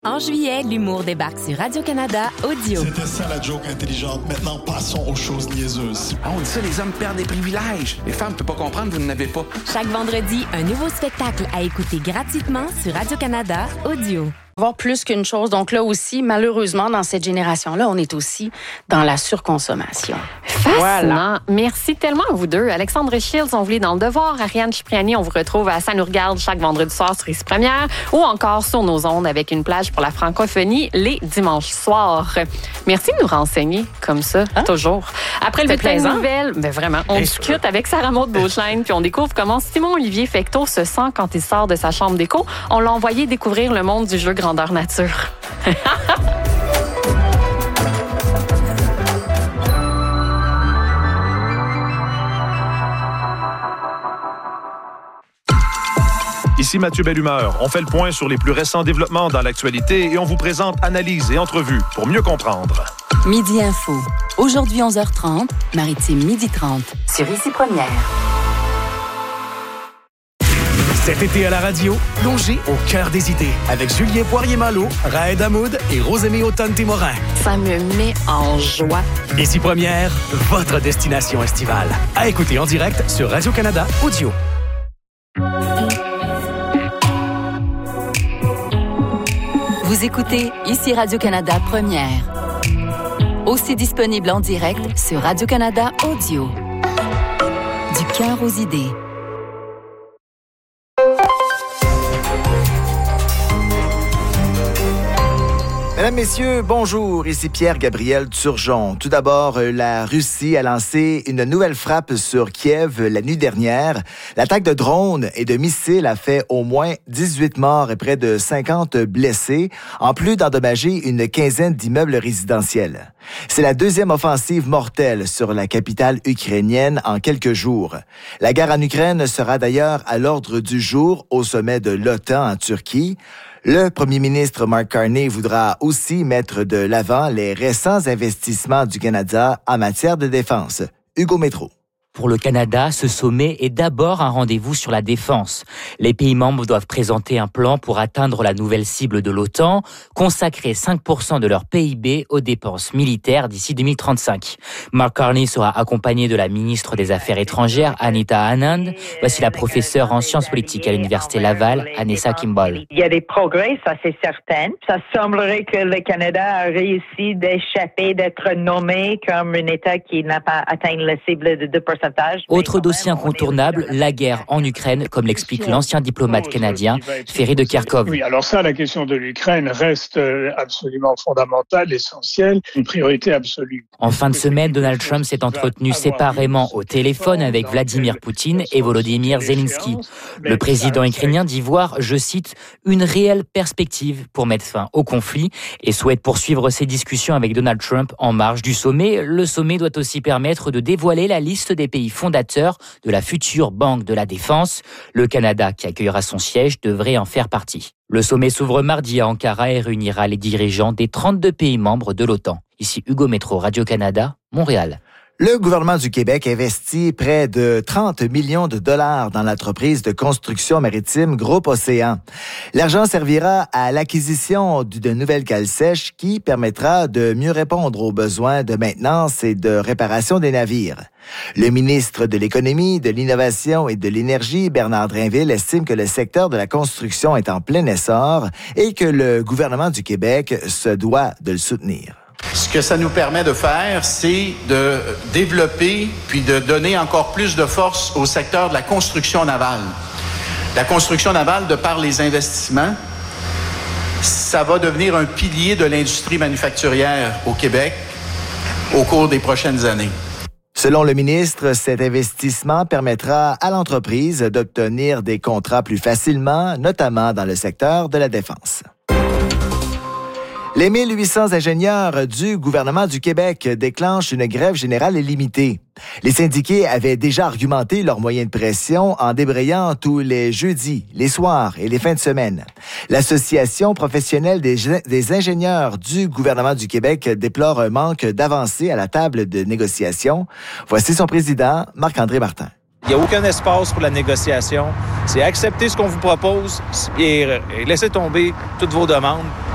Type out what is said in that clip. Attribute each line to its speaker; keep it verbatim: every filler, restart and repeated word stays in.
Speaker 1: En juillet, l'humour débarque sur Radio-Canada Audio.
Speaker 2: C'était ça la joke intelligente. Maintenant, passons aux choses niaiseuses.
Speaker 3: Ah, on dit ça, les hommes perdent des privilèges. Les femmes ne peuvent pas comprendre, vous n'en avez pas.
Speaker 1: Chaque vendredi, un nouveau spectacle à écouter gratuitement sur Radio-Canada Audio.
Speaker 4: Voir plus qu'une chose. Donc là aussi, malheureusement, dans cette génération-là, on est aussi dans la surconsommation.
Speaker 5: Fascinant.
Speaker 4: Voilà.
Speaker 5: Merci tellement à vous deux. Alexandre Shields, on vous lit dans Le Devoir. Ariane Cipriani, on vous retrouve à Ça nous regarde chaque vendredi soir sur Ici Première ou encore sur nos ondes avec une plage pour la francophonie les dimanches soirs. Merci de nous renseigner comme ça, hein? Toujours. Après le bulletin de nouvelles, ben vraiment, on Et discute avec Sarah Maud Beauchesne puis on découvre comment Simon-Olivier Fecteau se sent quand il sort de sa chambre d'écho. On l'a envoyé découvrir le monde du jeu grandeur nature.
Speaker 6: Ici Mathieu Bellumeur. On fait le point sur les plus récents développements dans l'actualité et on vous présente analyses et entrevues pour mieux comprendre.
Speaker 7: Midi Info. Aujourd'hui onze heures trente, Maritime midi trente. Sur Ici Première.
Speaker 8: Cet été à la radio, plongez au cœur des idées avec Julien Poirier-Malo, Raed Hamoud et Rosémie Automne-Témorin.
Speaker 5: Ça me met en joie.
Speaker 8: Ici Première, votre destination estivale. À écouter en direct sur Radio-Canada Audio.
Speaker 7: Vous écoutez Ici Radio-Canada Première. Aussi disponible en direct sur Radio-Canada Audio. Du cœur aux idées.
Speaker 9: Mesdames, Messieurs, bonjour. Ici Pierre-Gabriel Turgeon. Tout d'abord, la Russie a lancé une nouvelle frappe sur Kiev la nuit dernière. L'attaque de drones et de missiles a fait au moins dix-huit morts et près de cinquante blessés, en plus d'endommager une quinzaine d'immeubles résidentiels. C'est la deuxième offensive mortelle sur la capitale ukrainienne en quelques jours. La guerre en Ukraine sera d'ailleurs à l'ordre du jour au sommet de l'OTAN en Turquie. Le premier ministre Mark Carney voudra aussi mettre de l'avant les récents investissements du Canada en matière de défense. Hugo Métro.
Speaker 10: Pour le Canada, ce sommet est d'abord un rendez-vous sur la défense. Les pays membres doivent présenter un plan pour atteindre la nouvelle cible de l'OTAN, consacrer cinq pour cent de leur P I B aux dépenses militaires d'ici deux mille trente-cinq. Mark Carney sera accompagné de la ministre des Affaires étrangères, Anita Anand. Voici la professeure en sciences politiques à l'Université Laval, Anessa Kimball.
Speaker 11: Il y a des progrès, ça c'est certain. Ça semblerait que le Canada a réussi d'échapper, d'être nommé comme un État qui n'a pas atteint la cible de deux pour cent.
Speaker 10: Autre dossier incontournable, la guerre en Ukraine, comme l'explique l'ancien diplomate canadien, Ferry de Kerkhove.
Speaker 12: Oui, alors ça, la question de l'Ukraine reste absolument fondamentale, essentielle, une priorité absolue.
Speaker 10: En fin de semaine, Donald Trump s'est entretenu séparément au téléphone avec Vladimir Poutine et Volodymyr Zelensky. Le président ukrainien dit voir, je cite, une réelle perspective pour mettre fin au conflit et souhaite poursuivre ses discussions avec Donald Trump en marge du sommet. Le sommet doit aussi permettre de dévoiler la liste des pays fondateurs de la future Banque de la Défense. Le Canada, qui accueillera son siège, devrait en faire partie. Le sommet s'ouvre mardi à Ankara et réunira les dirigeants des trente-deux pays membres de l'OTAN. Ici Hugo Métro, Radio-Canada, Montréal.
Speaker 9: Le gouvernement du Québec investit près de trente millions de dollars dans l'entreprise de construction maritime Groupe Océan. L'argent servira à l'acquisition d'une nouvelle cale sèche qui permettra de mieux répondre aux besoins de maintenance et de réparation des navires. Le ministre de l'Économie, de l'Innovation et de l'Énergie, Bernard Drainville, estime que le secteur de la construction est en plein essor et que le gouvernement du Québec se doit de le soutenir.
Speaker 13: Ce que ça nous permet de faire, c'est de développer puis de donner encore plus de force au secteur de la construction navale. La construction navale, de par les investissements, ça va devenir un pilier de l'industrie manufacturière au Québec au cours des prochaines années.
Speaker 9: Selon le ministre, cet investissement permettra à l'entreprise d'obtenir des contrats plus facilement, notamment dans le secteur de la défense. Les mille huit cents ingénieurs du gouvernement du Québec déclenchent une grève générale illimitée. Les syndiqués avaient déjà argumenté leurs moyens de pression en débrayant tous les jeudis, les soirs et les fins de semaine. L'Association professionnelle des, des ingénieurs du gouvernement du Québec déplore un manque d'avancée à la table de négociation. Voici son président, Marc-André Martin.
Speaker 14: Il n'y a aucun espace pour la négociation. C'est accepter ce qu'on vous propose et laisser tomber toutes vos demandes.